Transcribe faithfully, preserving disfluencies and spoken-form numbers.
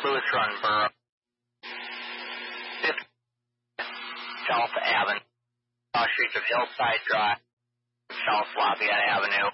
Lewis Run Borough, fifth South Avenue, cross streets of Hillside Drive, South Lafayette Avenue,